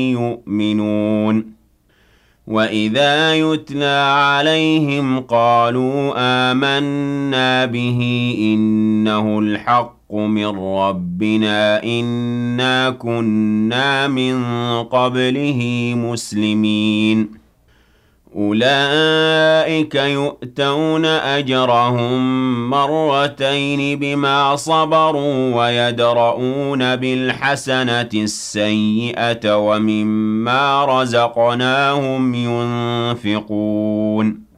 يؤمنون وإذا يتلى عليهم قالوا آمنا به إنه الحق من ربنا إنا كنا من قبله مسلمين أولئك يؤتون أجرهم مرتين بما صبروا ويدرؤون بالحسنة السيئة ومما رزقناهم ينفقون